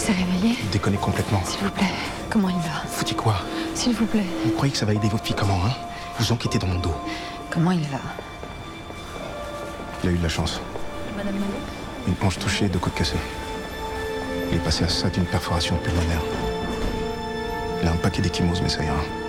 s'est réveillé? Il déconne complètement. S'il vous plaît, comment il va? Vous dites quoi? S'il vous plaît. Vous croyez que ça va aider votre fille comment, hein? Vous enquêtez dans mon dos. Comment il va? Il a eu de la chance. Madame Mallet? Une hanche touchée, 2 côtes cassées. Il est passé à ça d'une perforation pulmonaire. Il a un paquet d'échymoses, mais ça ira.